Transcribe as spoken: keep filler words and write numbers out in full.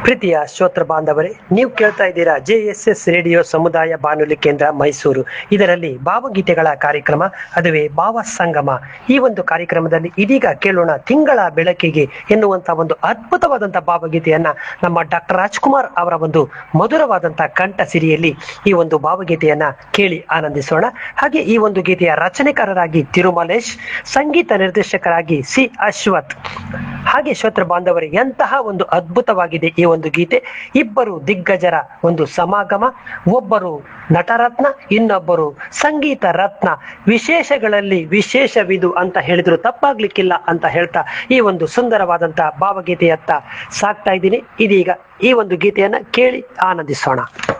ಪ್ರೀತಿಯ ಶ್ರೋತೃ ಬಾಂಧವರೇ, ನೀವು ಕೇಳ್ತಾ ಇದ್ದೀರಾ ಜೆ ಎಸ್ ಎಸ್ ರೇಡಿಯೋ ಸಮುದಾಯ ಬಾನುಲಿ ಕೇಂದ್ರ ಮೈಸೂರು. ಇದರಲ್ಲಿ ಭಾವಗೀತೆಗಳ ಕಾರ್ಯಕ್ರಮ, ಅದುವೇ ಭಾವ ಸಂಗಮ. ಈ ಒಂದು ಕಾರ್ಯಕ್ರಮದಲ್ಲಿ ಇದೀಗ ಕೇಳೋಣ ತಿಂಗಳ ಬೆಳಕಿಗೆ ಎನ್ನುವಂತ ಒಂದು ಅದ್ಭುತವಾದಂತಹ ಭಾವಗೀತೆಯನ್ನ ನಮ್ಮ ಡಾಕ್ಟರ್ ರಾಜ್ಕುಮಾರ್ ಅವರ ಒಂದು ಮಧುರವಾದಂತಹ ಕಂಠ ಸಿರಿಯಲ್ಲಿ ಈ ಒಂದು ಭಾವಗೀತೆಯನ್ನ ಕೇಳಿ ಆನಂದಿಸೋಣ. ಹಾಗೆ ಈ ಒಂದು ಗೀತೆಯ ರಚನೆಕಾರರಾಗಿ ತಿರುಮಲೇಶ್, ಸಂಗೀತ ನಿರ್ದೇಶಕರಾಗಿ ಸಿ ಅಶ್ವಥ್. ಹಾಗೆ ಶ್ರೋತೃ ಬಾಂಧವರೇ, ಎಂತಹ ಒಂದು ಅದ್ಭುತವಾಗಿದೆ ಈ ಒಂದು ಗೀತೆ. ಇಬ್ಬರು ದಿಗ್ಗಜರ ಒಂದು ಸಮಾಗಮ, ಒಬ್ಬರು ನಟರತ್ನ, ಇನ್ನೊಬ್ಬರು ಸಂಗೀತ ರತ್ನ. ವಿಶೇಷಗಳಲ್ಲಿ ವಿಶೇಷವಿದು ಅಂತ ಹೇಳಿದ್ರು ತಪ್ಪಾಗ್ಲಿಕ್ಕಿಲ್ಲ ಅಂತ ಹೇಳ್ತಾ ಈ ಒಂದು ಸುಂದರವಾದಂತಹ ಭಾವಗೀತೆಯತ್ತ ಸಾಕ್ತಾ ಇದ್ದೀನಿ. ಇದೀಗ ಈ ಒಂದು ಗೀತೆಯನ್ನ ಕೇಳಿ ಆನಂದಿಸೋಣ.